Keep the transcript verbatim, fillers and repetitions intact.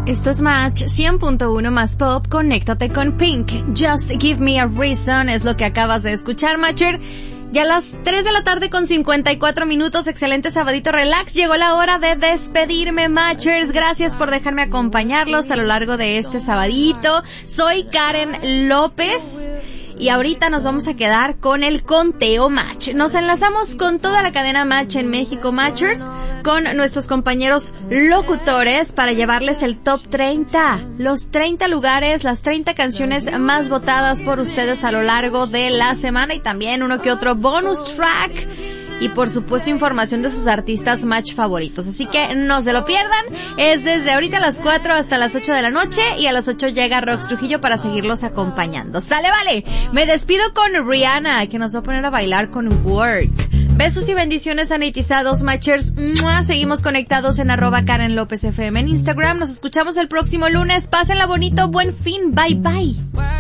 Esto es Match cien punto uno más Pop. Conéctate con Pink. Just Give Me a Reason es lo que acabas de escuchar, Matcher. Ya a las tres de la tarde con cincuenta y cuatro minutos, excelente sabadito relax. Llegó la hora de despedirme, Matchers. Gracias por dejarme acompañarlos a lo largo de este sabadito. Soy Karen López. Y ahorita nos vamos a quedar con el conteo Match. Nos enlazamos con toda la cadena Match en México, Matchers, con nuestros compañeros locutores para llevarles el top treinta. Los treinta lugares, las treinta canciones más votadas por ustedes a lo largo de la semana y también uno que otro bonus track. Y por supuesto información de sus artistas Match favoritos. Así que no se lo pierdan. Es desde ahorita a las cuatro hasta las ocho de la noche. Y a las ocho llega Rox Trujillo para seguirlos acompañando. ¡Sale, vale! Me despido con Rihanna, que nos va a poner a bailar con Work. Besos y bendiciones sanitizados, Matchers. ¡Mua! Seguimos conectados en arroba Karen López F M en Instagram. Nos escuchamos el próximo lunes. Pásenla bonito. Buen fin. Bye, bye.